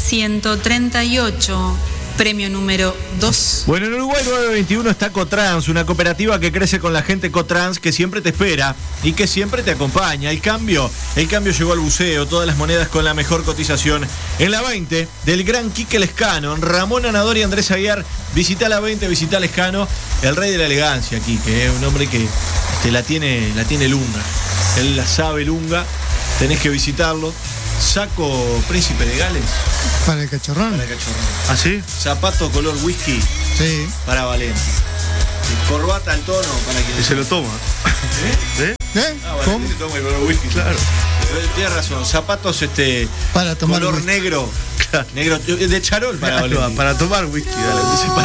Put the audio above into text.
138. Premio número 2. Bueno, en Uruguay 921 está Cotrans, una cooperativa que crece con la gente Cotrans, que siempre te espera y que siempre te acompaña. El cambio llegó al buceo, todas las monedas con la mejor cotización. En la 20, del gran Quique Lescano, Ramón Anador y Andrés Aguiar, visita la 20, visita Lescano, el rey de la elegancia, Quique, un hombre que la tiene lunga. Él la sabe lunga, tenés que visitarlo. Saco Príncipe de Gales. Para el cachorrón. ¿Ah, sí? Zapato color whisky. Sí. Para Valente. Corbata al tono para quien... Y se lo toma. ¿Eh? Ah, bueno, ¿Cómo? se toma el color whisky. Claro. Tienes razón. Zapatos para tomar color whisky. negro. Negro de charol para Valente. Para tomar whisky, dale. Dice para